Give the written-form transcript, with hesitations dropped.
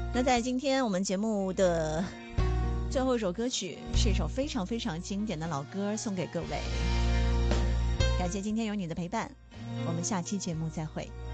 那在今天我们节目的最后一首歌曲是一首非常非常经典的老歌，送给各位。感谢今天有你的陪伴，我们下期节目再会。